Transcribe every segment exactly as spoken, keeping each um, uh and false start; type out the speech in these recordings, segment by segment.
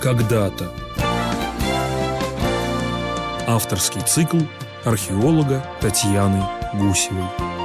Когда-то. Авторский цикл археолога Татьяны Гусевой.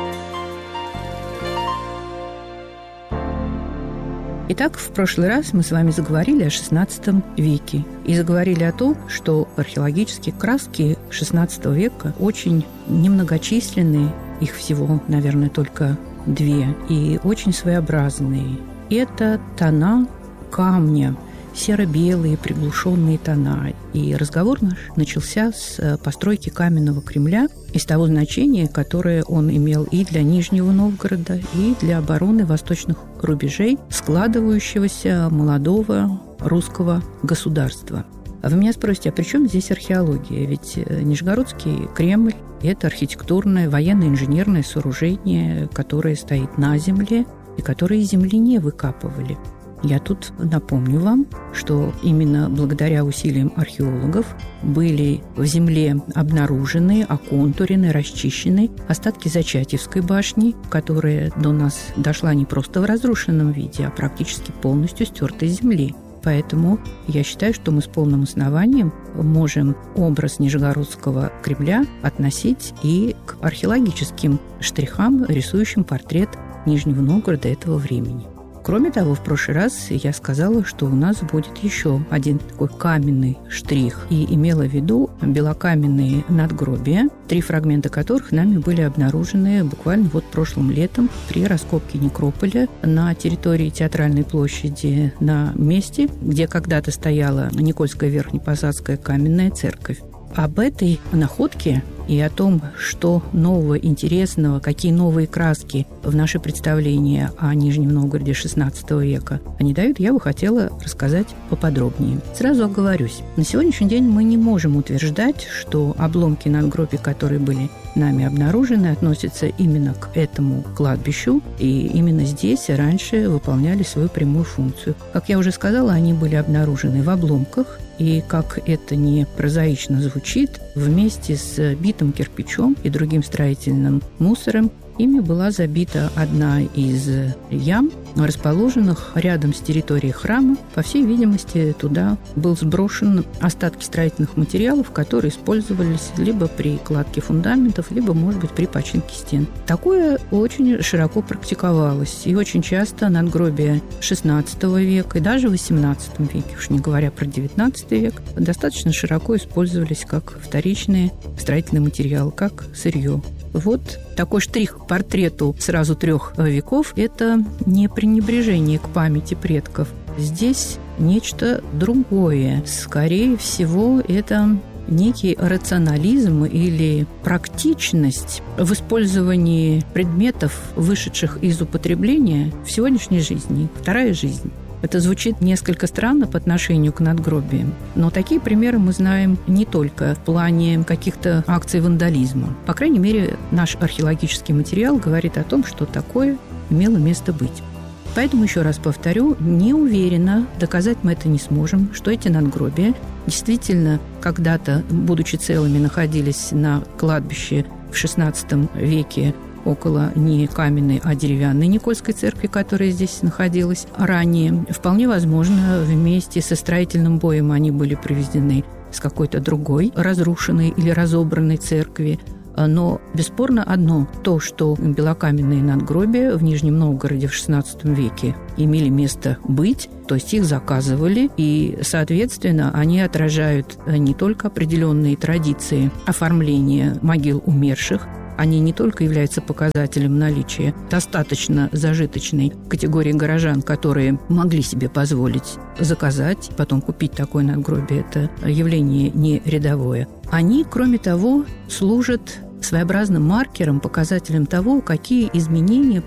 Итак, в прошлый раз мы с вами заговорили о шестнадцатом веке и заговорили о том, что археологические краски шестнадцатого века очень немногочисленные, их всего, наверное, только две, и очень своеобразные. Это тона камня, серо-белые приглушенные тона. И разговор наш начался с постройки каменного Кремля и с того значения, которое он имел и для Нижнего Новгорода, и для обороны восточных рубежей складывающегося молодого русского государства. А вы меня спросите, а при чем здесь археология? Ведь Нижегородский Кремль – это архитектурное, военно-инженерное сооружение, которое стоит на земле и которое из земли не выкапывали. Я тут напомню вам, что именно благодаря усилиям археологов были в земле обнаружены, оконтурены, расчищены остатки Зачатьевской башни, которая до нас дошла не просто в разрушенном виде, а практически полностью стертой с земли. Поэтому я считаю, что мы с полным основанием можем образ Нижегородского Кремля относить и к археологическим штрихам, рисующим портрет Нижнего Новгорода этого времени. Кроме того, в прошлый раз я сказала, что у нас будет еще один такой каменный штрих, и имела в виду белокаменные надгробия, три фрагмента которых нами были обнаружены буквально вот прошлым летом при раскопке некрополя на территории Театральной площади, на месте, где когда-то стояла Никольская Верхнепосадская каменная церковь. Об этой находке и о том, что нового, интересного, какие новые краски в наше представление о Нижнем Новгороде шестнадцатого века они дают, я бы хотела рассказать поподробнее. Сразу оговорюсь. На сегодняшний день мы не можем утверждать, что обломки надгробий, которые были нами обнаружены, относятся именно к этому кладбищу, и именно здесь раньше выполняли свою прямую функцию. Как я уже сказала, они были обнаружены в обломках, и, как это не прозаично звучит, вместе с битым кирпичом и другим строительным мусором ими была забита одна из ям, расположенных рядом с территорией храма. По всей видимости, туда был сброшен остатки строительных материалов, которые использовались либо при кладке фундаментов, либо, может быть, при починке стен. Такое очень широко практиковалось. И очень часто надгробия шестнадцатого века и даже восемнадцатом веке, уж не говоря про девятнадцатый век, достаточно широко использовались как вторичные строительные материалы, как сырье. Вот такой штрих к портрету сразу трех веков – это не пренебрежение к памяти предков. Здесь нечто другое. Скорее всего, это некий рационализм или практичность в использовании предметов, вышедших из употребления в сегодняшней жизни. Вторая жизнь. Это звучит несколько странно по отношению к надгробиям, но такие примеры мы знаем не только в плане каких-то акций вандализма. По крайней мере, наш археологический материал говорит о том, что такое имело место быть. Поэтому, еще раз повторю, не уверена, доказать мы это не сможем, что эти надгробия действительно когда-то, будучи целыми, находились на кладбище в шестнадцатом веке около не каменной, а деревянной Никольской церкви, которая здесь находилась ранее. Вполне возможно, вместе со строительным боем они были привезены с какой-то другой разрушенной или разобранной церкви. Но бесспорно одно – то, что белокаменные надгробия в Нижнем Новгороде в шестнадцатом веке имели место быть, то есть их заказывали, и, соответственно, они отражают не только определенные традиции оформления могил умерших, они не только являются показателем наличия достаточно зажиточной категории горожан, которые могли себе позволить заказать, потом купить такое надгробие. Это явление не рядовое. Они, кроме того, служат своеобразным маркером, показателем того, какие изменения